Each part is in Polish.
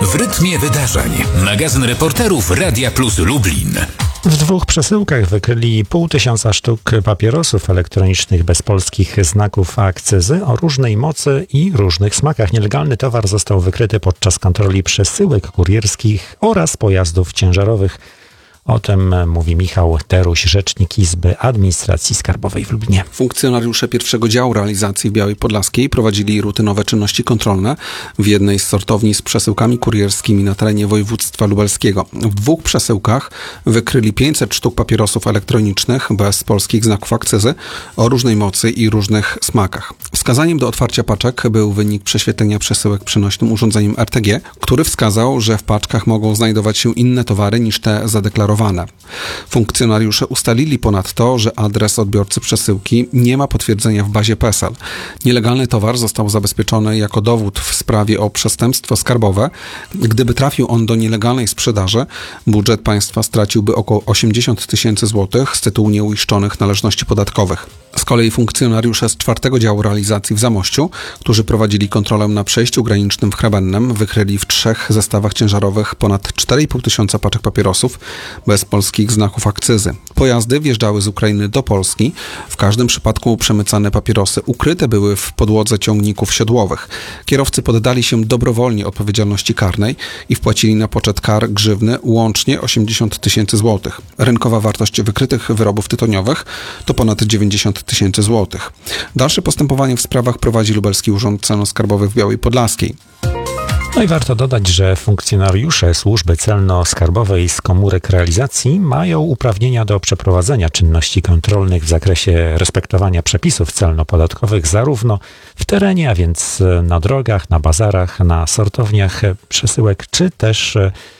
W rytmie wydarzeń. Magazyn reporterów Radia Plus Lublin. W 2 przesyłkach wykryli 500 sztuk papierosów elektronicznych bez polskich znaków akcyzy o różnej mocy i różnych smakach. Nielegalny towar został wykryty podczas kontroli przesyłek kurierskich oraz pojazdów ciężarowych. O tym mówi Michał Teruś, rzecznik Izby Administracji Skarbowej w Lublinie. Funkcjonariusze pierwszego działu realizacji w Białej Podlaskiej prowadzili rutynowe czynności kontrolne w jednej z sortowni z przesyłkami kurierskimi na terenie województwa lubelskiego. W 2 przesyłkach wykryli 500 sztuk papierosów elektronicznych bez polskich znaków akcyzy o różnej mocy i różnych smakach. Wskazaniem do otwarcia paczek był wynik prześwietlenia przesyłek przenośnym urządzeniem RTG, który wskazał, że w paczkach mogą znajdować się inne towary niż te zadeklarowane. Funkcjonariusze ustalili ponadto, że adres odbiorcy przesyłki nie ma potwierdzenia w bazie PESEL. Nielegalny towar został zabezpieczony jako dowód w sprawie o przestępstwo skarbowe. Gdyby trafił on do nielegalnej sprzedaży, budżet państwa straciłby około 80 tysięcy złotych z tytułu nieuiszczonych należności podatkowych. Z kolei funkcjonariusze z 4 działu realizacji w Zamościu, którzy prowadzili kontrolę na przejściu granicznym w Hrabennem, wykryli w 3 zestawach ciężarowych ponad 4,5 tysiąca paczek papierosów bez polskich znaków akcyzy. Pojazdy wjeżdżały z Ukrainy do Polski. W każdym przypadku przemycane papierosy ukryte były w podłodze ciągników siodłowych. Kierowcy poddali się dobrowolnie odpowiedzialności karnej i wpłacili na poczet kar grzywny łącznie 80 tysięcy złotych. Rynkowa wartość wykrytych wyrobów tytoniowych to ponad 90 tysięcy złotych. Dalsze postępowanie w sprawach prowadzi Lubelski Urząd Celno-Skarbowy w Białej Podlaskiej. No i warto dodać, że funkcjonariusze służby celno-skarbowej z komórek realizacji mają uprawnienia do przeprowadzenia czynności kontrolnych w zakresie respektowania przepisów celno-podatkowych zarówno w terenie, a więc na drogach, na bazarach, na sortowniach przesyłek, czy też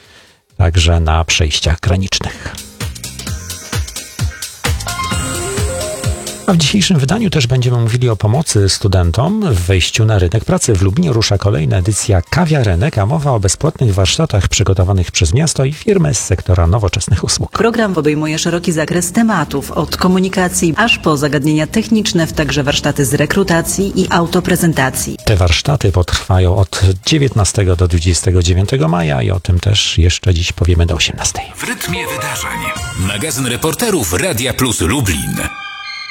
także na przejściach granicznych. A w dzisiejszym wydaniu też będziemy mówili o pomocy studentom w wejściu na rynek pracy. W Lublinie rusza kolejna edycja Kawiarenek, a mowa o bezpłatnych warsztatach przygotowanych przez miasto i firmy z sektora nowoczesnych usług. Program obejmuje szeroki zakres tematów, od komunikacji aż po zagadnienia techniczne, w także warsztaty z rekrutacji i autoprezentacji. Te warsztaty potrwają od 19 do 29 maja i o tym też jeszcze dziś powiemy do 18. W rytmie wydarzeń. Magazyn reporterów Radia Plus Lublin.